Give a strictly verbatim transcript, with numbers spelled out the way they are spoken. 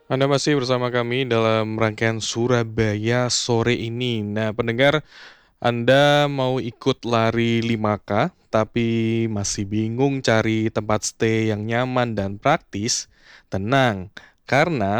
Anda masih bersama kami dalam rangkaian Surabaya sore ini. Nah, pendengar, Anda mau ikut lari lima K, tapi masih bingung cari tempat stay yang nyaman dan praktis? Tenang, karena